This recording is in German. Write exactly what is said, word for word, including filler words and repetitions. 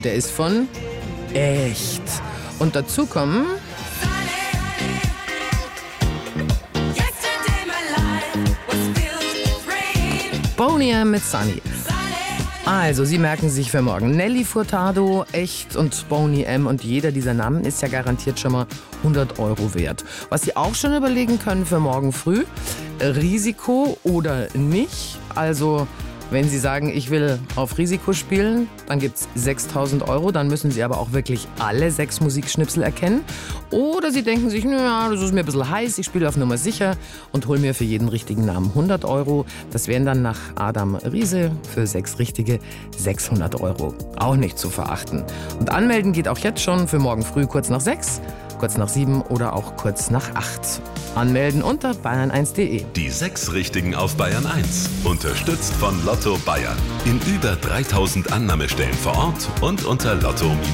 Der ist von echt. Und dazu kommen Boney M mit Sunny. Also, Sie merken sich für morgen Nelly Furtado, echt und Boney M. Und jeder dieser Namen ist ja garantiert schon mal hundert Euro wert. Was Sie auch schon überlegen können für morgen früh, Risiko oder nicht. Also, wenn Sie sagen, ich will auf Risiko spielen, dann gibt's sechstausend Euro. Dann müssen Sie aber auch wirklich alle sechs Musikschnipsel erkennen. Oder Sie denken sich, naja, das ist mir ein bisschen heiß, ich spiele auf Nummer sicher und hole mir für jeden richtigen Namen hundert Euro. Das wären dann nach Adam Riese für sechs richtige sechshundert Euro. Auch nicht zu verachten. Und anmelden geht auch jetzt schon für morgen früh kurz nach sechs, kurz nach sieben oder auch kurz nach acht. Anmelden unter bayern eins punkt de. Die sechs Richtigen auf Bayern eins. Unterstützt von Lotto Bayern. In über dreitausend Annahmestellen vor Ort und unter lotto